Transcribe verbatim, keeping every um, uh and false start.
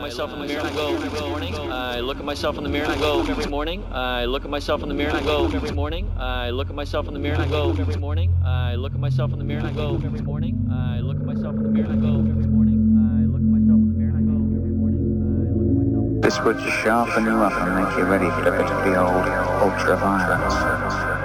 myself in the mirror and I go every morning. I look at myself in the mirror and I go every morning. I look at myself in the mirror and I go every morning. I look at myself in the mirror and I go every morning. I look at myself in the mirror and I go every morning. I look at myself in the mirror and I go every morning. I look at myself in the mirror and I go every morning. I look at myself. This would sharpen you up and make you ready for a bit of the old ultra violence.